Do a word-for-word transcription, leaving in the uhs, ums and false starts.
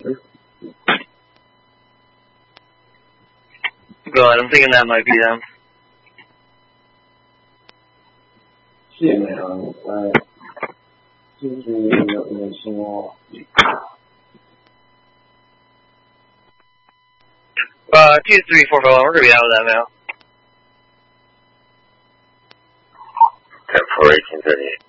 Go ahead, I'm thinking that might be them. 谢美航在就是有有说。 Uh, two three four five one, we're gonna be out of that now. ten four eighteen thirty-eight.